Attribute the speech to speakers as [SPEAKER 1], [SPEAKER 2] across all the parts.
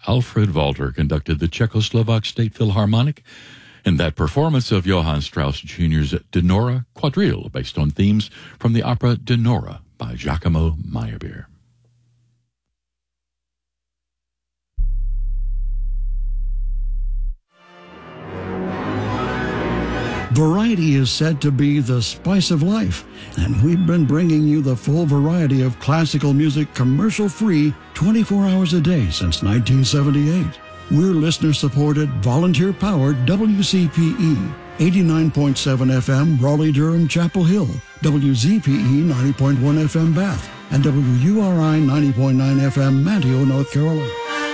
[SPEAKER 1] Alfred Walter conducted the Czechoslovak State Philharmonic in that performance of Johann Strauss Jr.'s Denora Quadrille, based on themes from the opera Denora by Giacomo Meyerbeer.
[SPEAKER 2] Variety is said to be the spice of life, and we've been bringing you the full variety of classical music commercial-free 24 hours a day since 1978. We're listener-supported, volunteer-powered WCPE, 89.7 FM, Raleigh-Durham, Chapel Hill, WZPE 90.1 FM, Bath, and WURI 90.9 FM, Manteo, North Carolina.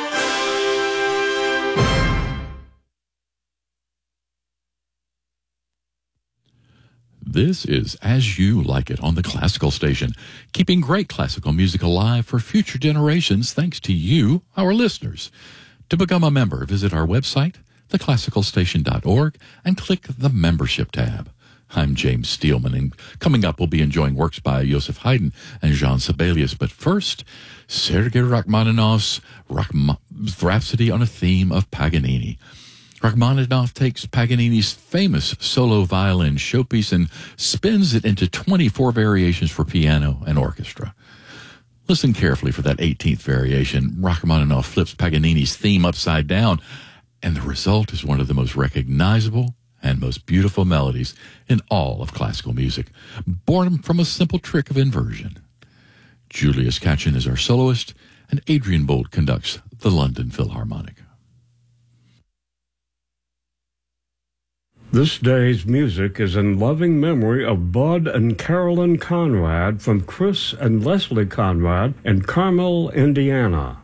[SPEAKER 1] This is As You Like It on the Classical Station, keeping great classical music alive for future generations thanks to you, our listeners. To become a member, visit our website, theclassicalstation.org, and click the Membership tab. I'm James Steelman, and coming up we'll be enjoying works by Joseph Haydn and Jean Sibelius. But first, Sergei Rachmaninoff's Rhapsody on a Theme of Paganini. Rachmaninoff takes Paganini's famous solo violin showpiece and spins it into 24 variations for piano and orchestra. Listen carefully for that 18th variation. Rachmaninoff flips Paganini's theme upside down, and the result is one of the most recognizable and most beautiful melodies in all of classical music, born from a simple trick of inversion. Julius Katchen is our soloist, and Adrian Bolt conducts the London Philharmonic.
[SPEAKER 3] This day's music is in loving memory of Bud and Carolyn Conrad from Chris and Leslie Conrad in Carmel, Indiana.